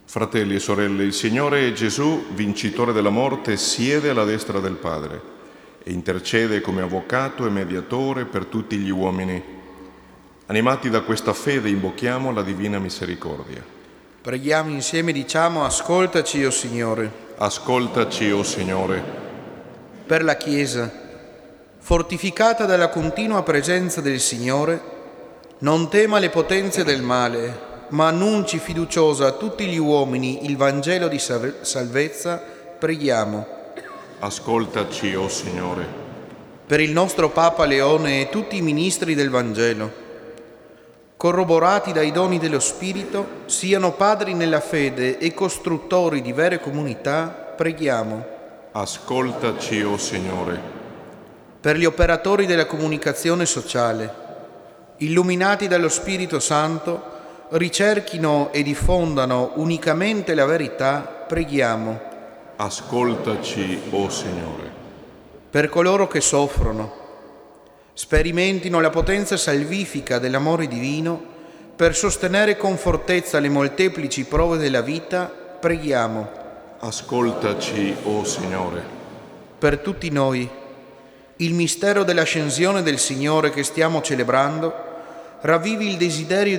Fratelli e sorelle, il Signore Gesù, vincitore della morte, siede alla destra del Padre e intercede come avvocato e mediatore per tutti gli uomini. Animati da questa fede invochiamo la divina misericordia. Preghiamo insieme, diciamo: ascoltaci, o Signore. Ascoltaci, o Signore. Per la Chiesa, fortificata dalla continua presenza del Signore, non tema le potenze del male, ma annunci fiduciosa a tutti gli uomini il Vangelo di salvezza, preghiamo. Ascoltaci, o Signore. Per il nostro Papa Leone e tutti i ministri del Vangelo, corroborati dai doni dello Spirito, siano padri nella fede e costruttori di vere comunità, preghiamo. Ascoltaci, o Signore. Per gli operatori della comunicazione sociale, illuminati dallo Spirito Santo, ricerchino e diffondano unicamente la verità, preghiamo. Ascoltaci, o Signore. Per coloro che soffrono, sperimentino la potenza salvifica dell'amore divino per sostenere con fortezza le molteplici prove della vita, preghiamo. Ascoltaci, o Signore. Per tutti noi, il mistero dell'ascensione del Signore che stiamo celebrando ravvivi il desiderio